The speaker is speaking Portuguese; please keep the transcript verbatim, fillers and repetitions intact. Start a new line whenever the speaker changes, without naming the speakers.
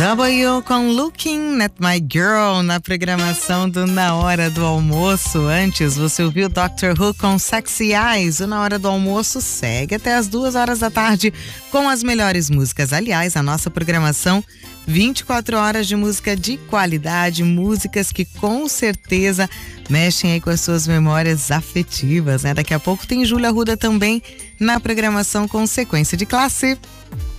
W com Looking at My Girl na programação do Na Hora do Almoço. Antes você ouviu doutor Who com Sexy Eyes. O Na Hora do Almoço segue até as duas horas da tarde com as melhores músicas. Aliás, a nossa programação vinte e quatro horas de música de qualidade, músicas que com certeza mexem aí com as suas memórias afetivas, né? Daqui a pouco tem Júlia Arruda também na programação com sequência de classe.